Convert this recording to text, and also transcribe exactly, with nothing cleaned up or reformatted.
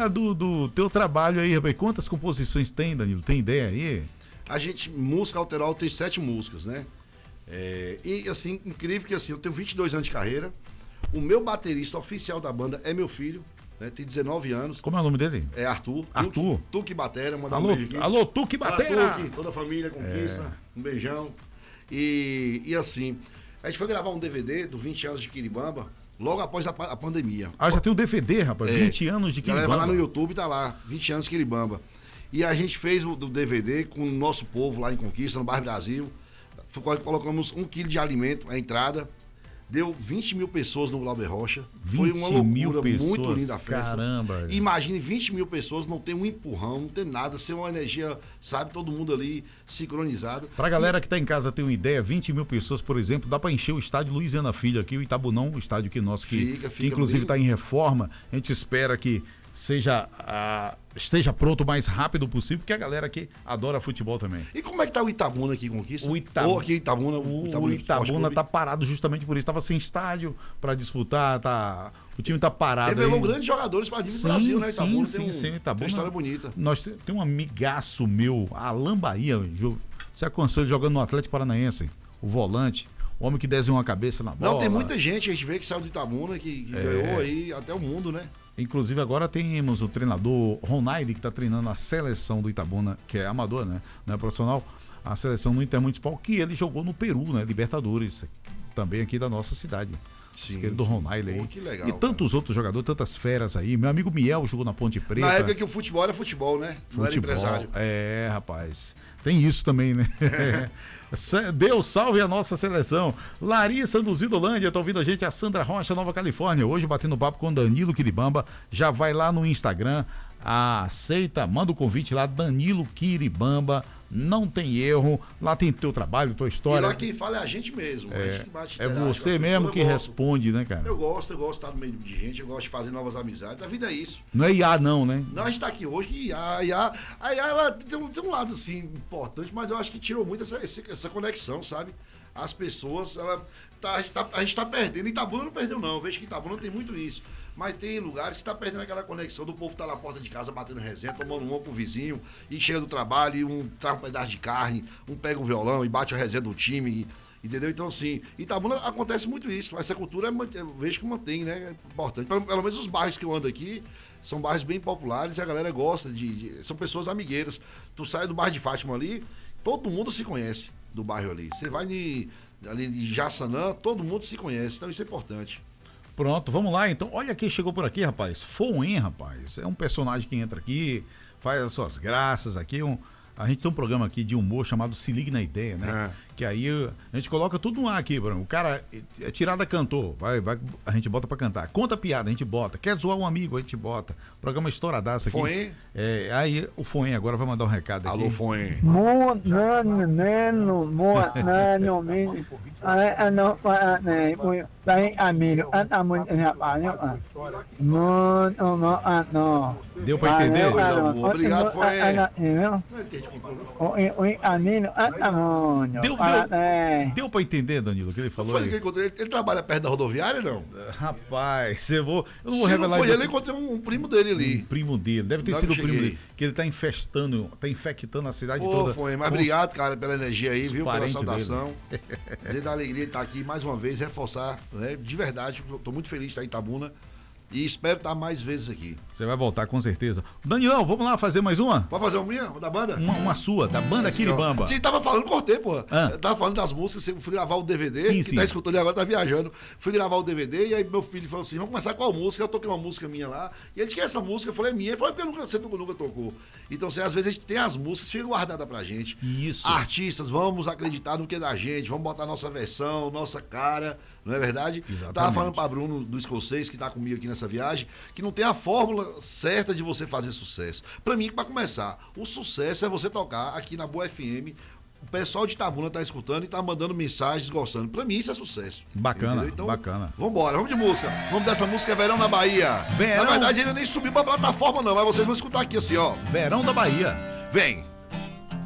da, do, do teu trabalho aí, rapaz. Quantas composições tem, Danilo? Tem ideia aí? A gente, música autoral, tem sete músicas, né? É, e assim, incrível que assim, eu tenho vinte e dois anos de carreira. O meu baterista oficial da banda é meu filho, né? Tem dezenove anos. Como é o nome dele? É Arthur. Arthur. Tuque, Tuque Batera, mandar Alô, um beijo aqui. alô, Tuque Batera. Tuque, toda a família, conquista, é. Um beijão. E, e assim, a gente foi gravar um D V D do vinte anos de Quiribamba, logo após a, a pandemia. Ah, já tem um D V D, rapaz, é, vinte anos de Quiribamba. Galera, vai lá no YouTube, tá lá, vinte anos de Quiribamba. E a gente fez o do D V D com o nosso povo lá em Conquista, no bairro Brasil. Colocamos um quilo de alimento, a entrada. Deu vinte mil pessoas no Glauber Rocha. Foi uma loucura, muito linda a festa. Caramba. Imagine vinte mil pessoas, não tem um empurrão, não tem nada, ser uma energia, sabe, todo mundo ali sincronizado. Pra galera e... que tá em casa ter uma ideia, vinte mil pessoas, por exemplo, dá pra encher o estádio Luiziana Filho aqui, o Itabunão, o estádio que nosso, que, fica, fica que inclusive bem... tá em reforma. A gente espera que seja a, esteja pronto o mais rápido possível, porque a galera aqui adora futebol também. E como é que tá o Itabuna aqui em Conquista? O Itabuna, Ou aqui em Itabuna, o, Itabuna, o Itabuna tá parado justamente por isso, estava sem estádio para disputar, tá, o time tá parado. Revelou aí. Grandes jogadores para o Brasil, né? Itabuna sim, tem, um, sim, Itabuna, tem uma história bonita. Nós tem um amigaço meu, Alan Bahia, você aconselha jogando no Atlético Paranaense, o volante. O homem que desenhou uma cabeça na bola. Não, tem muita gente, a gente vê que saiu do Itabuna, que, que é. ganhou aí até o mundo, né? Inclusive agora temos o treinador Ronaldo, que está treinando a seleção do Itabuna, que é amador, né? Não é profissional, a seleção no Intermunicipal, que ele jogou no Peru, né? Libertadores, também aqui da nossa cidade. Sim, do Ronaldo aí. Pô, que legal, e tantos cara. outros jogadores, tantas feras aí. Meu amigo Miel jogou na Ponte Preta. Na época que o futebol era futebol, né? Não futebol, era empresário. É, rapaz. Tem isso também, né? Deus salve a nossa seleção. Larissa dos Idolândia, tá ouvindo a gente, a Sandra Rocha, Nova Califórnia. Hoje batendo papo com Danilo Quiribamba. Já vai lá no Instagram, aceita, manda o convite lá, Danilo Quiribamba. Não tem erro, lá tem teu trabalho, tua história. E lá quem fala é a gente mesmo. É, a gente bate é você mesmo que responde, né, cara? Eu gosto, eu gosto de estar no meio de gente, eu gosto de fazer novas amizades. A vida é isso. Não é I A não, né? Não, a gente tá aqui hoje e a I A, a I A ela tem, um, tem um lado assim importante, mas eu acho que tirou muito essa, essa conexão, sabe? As pessoas, ela tá, a, gente tá, a gente tá perdendo. Itabuna não perdeu, não. Eu vejo que Itabuna tem muito isso. Mas tem lugares que tá perdendo aquela conexão do povo tá na porta de casa batendo resenha, tomando uma pro vizinho, e chega do trabalho, e um traz um pedaço de carne, um pega um violão e bate a resenha do time, entendeu? Então, assim, Itabuna acontece muito isso. Essa cultura eu vejo que mantém, né? É importante. Pelo, pelo menos os bairros que eu ando aqui são bairros bem populares e a galera gosta de, de. São pessoas amigueiras. Tu sai do bairro de Fátima ali, todo mundo se conhece do bairro ali. Você vai de, ali de Jaçanã, todo mundo se conhece. Então, isso é importante. Pronto, vamos lá então. Olha quem chegou por aqui, rapaz. Foen, rapaz. É um personagem que entra aqui, faz as suas graças aqui. Um, a gente tem um programa aqui de humor chamado Se Ligue na Ideia, né? É. Que aí a gente coloca tudo no ar aqui, Bruno. O cara é tirada cantor, vai, vai, a gente bota pra cantar. Conta piada, a gente bota. Quer zoar um amigo, a gente bota. Programa estouradaço aqui. Foen? É, aí o Foen agora vai mandar um recado aqui. Alô, Foen. Deu pra entender? Obrigado, Foen. Deu, deu, deu pra entender, Danilo, o que ele falou? Eu falei que ele, ele trabalha perto da rodoviária, não? Rapaz, eu, vou, eu não vou Se revelar. Não foi ele, eu encontrei um, um primo dele ali. Um primo dele, deve ter Não sido o primo dele. Que ele tá infestando, tá infectando a cidade Pô, toda. Foi, mas obrigado, os, cara, pela energia aí, viu? Pela saudação. Dele. Dizer da alegria de estar aqui mais uma vez, reforçar, né? De verdade, tô muito feliz de estar em Itabuna. E espero estar mais vezes aqui. Você vai voltar com certeza. Danilão, vamos lá fazer mais uma? Pode fazer uma minha? Uma da banda? Uma, uma sua, da banda assim, Quiribamba. Sim, tava falando, cortei, pô. Ah. Tava falando das músicas, fui gravar o D V D, sim, que sim. tá escutando agora, tá viajando. Fui gravar o D V D e aí meu filho falou assim, vamos começar qual música? Eu toquei uma música minha lá. E ele disse que essa música, eu falei, é minha. Ele falou, porque nunca, você nunca, nunca tocou. Então, assim, às vezes a gente tem as músicas, fica guardada pra gente. Isso. Artistas, vamos acreditar no que é da gente, vamos botar nossa versão, nossa cara, não é verdade? Exatamente. Tava falando pra Bruno do Escocês, que tá comigo aqui nessa viagem, que não tem a fórmula certa de você fazer sucesso. Pra mim, pra começar, o sucesso é você tocar aqui na Boa F M, o pessoal de Itabuna tá escutando e tá mandando mensagens, gostando. Pra mim, isso é sucesso. Bacana, então, bacana. Vambora, vamos de música. Vamos dessa música Verão na Bahia. Verão... Na verdade, ainda nem subiu pra plataforma não, mas vocês vão escutar aqui assim, ó. Verão da Bahia. Vem.